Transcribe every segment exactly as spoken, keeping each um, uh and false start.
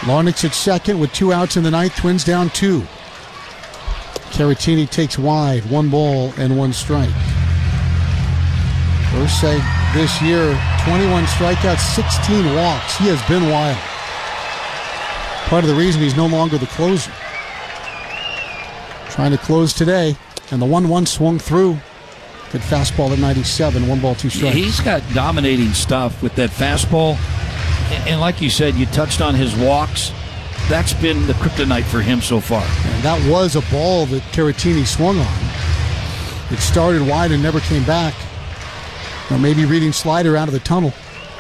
Larnach's at second with two outs in the ninth. Twins down two. Caratini takes wide. One ball and one strike. Urseg this year, twenty-one strikeouts, sixteen walks. He has been wild. Part of the reason he's no longer the closer. Trying to close today, and the one one swung through. Good fastball at ninety-seven, one ball, two strikes. Yeah, he's got dominating stuff with that fastball. And like you said, you touched on his walks. That's been the kryptonite for him so far. And that was a ball that Caratini swung on. It started wide and never came back. Or maybe reading slider out of the tunnel.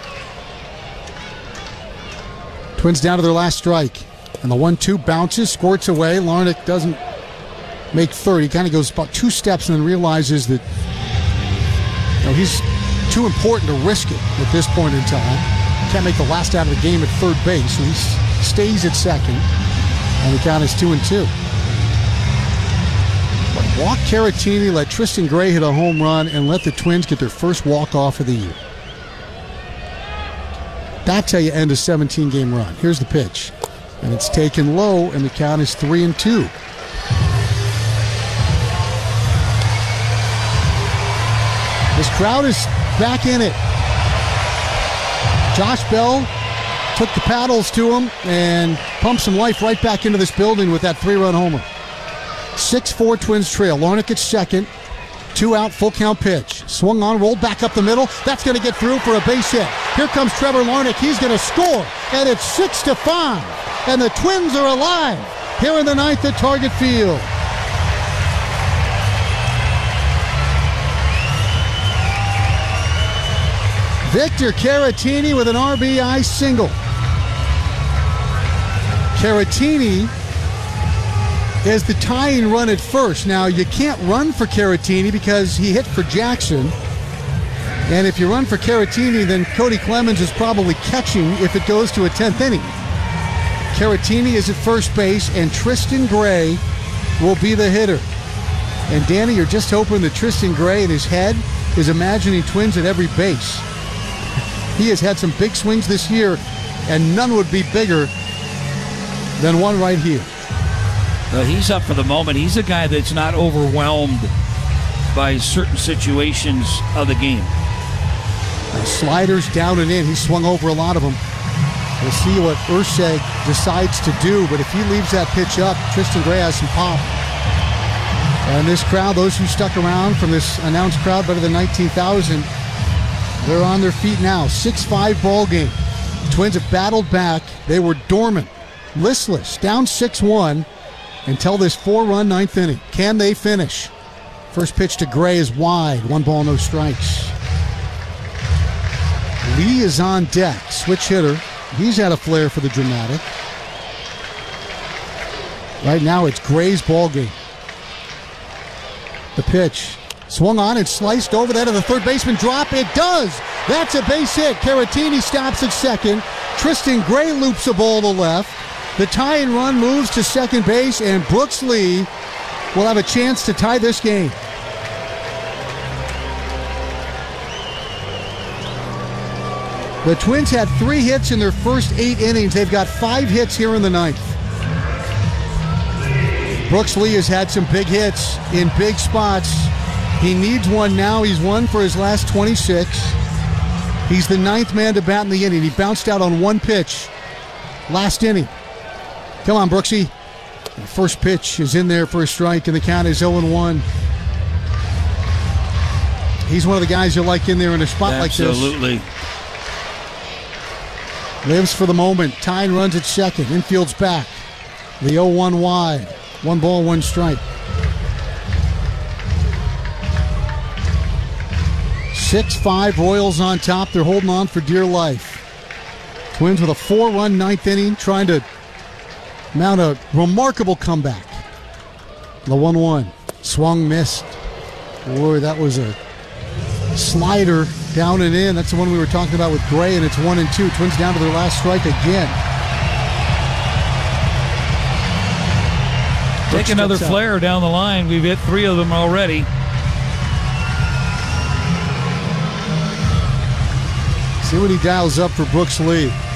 Twins down to their last strike. And the one two bounces, squirts away. Larnach doesn't make third. He kind of goes about two steps and then realizes that you know, he's too important to risk it at this point in time. Can't make the last out of the game at third base, so he stays at second, and the count is two and two. Walk Caratini, let Tristan Gray hit a home run, and let the Twins get their first walk-off of the year. That's how you end a seventeen-game run. Here's the pitch, and it's taken low, and the count is three and two. This crowd is back in it. Josh Bell took the paddles to him and pumped some life right back into this building with that three-run homer. six four Twins trail. Larnach at second. Two out, full count pitch. Swung on, rolled back up the middle. That's going to get through for a base hit. Here comes Trevor Larnach. He's going to score, and it's six to five. And the Twins are alive here in the ninth at Target Field. Victor Caratini with an R B I single. Caratini is the tying run at first. Now, you can't run for Caratini because he hit for Jackson. And if you run for Caratini, then Cody Clemens is probably catching if it goes to a tenth inning. Caratini is at first base, and Tristan Gray will be the hitter. And Danny, you're just hoping that Tristan Gray in his head is imagining Twins at every base. He has had some big swings this year, and none would be bigger than one right here. Well, he's up for the moment. He's a guy that's not overwhelmed by certain situations of the game. And sliders down and in. He swung over a lot of them. We'll see what Urseg decides to do, but if he leaves that pitch up, Tristan Gray has some pop. And this crowd, those who stuck around from this announced crowd, better than nineteen thousand, they're on their feet now. six five ball game. The Twins have battled back. They were dormant, listless, down six one until this four-run ninth inning. Can they finish? First pitch to Gray is wide. One ball, no strikes. Lee is on deck. Switch hitter. He's had a flair for the dramatic. Right now it's Gray's ball game. The pitch. Swung on and sliced over that of the third baseman. Drop. It does. That's a base hit. Caratini stops at second. Tristan Gray loops a ball to left. The tie-in run moves to second base, and Brooks Lee will have a chance to tie this game. The Twins had three hits in their first eight innings. They've got five hits here in the ninth. Brooks Lee has had some big hits in big spots. He needs one now. He's won for his last twenty-six. He's the ninth man to bat in the inning. He bounced out on one pitch last inning. Come on, Brooksy. The first pitch is in there for a strike, and the count is oh and one. He's one of the guys you like in there in a spot Absolutely. like this. Absolutely. Lives for the moment. Tyne runs at second. Infield's back. The oh one wide. One ball, one strike. six five Royals on top. They're holding on for dear life. Twins with a four-run ninth inning, trying to mount a remarkable comeback. The one one. Swung, missed. Boy, that was a slider down and in. That's the one we were talking about with Gray, and it's one and two. Twins down to their last strike again. Take another flare down the line. We've hit three of them already. See what he dials up for Brooks Lee.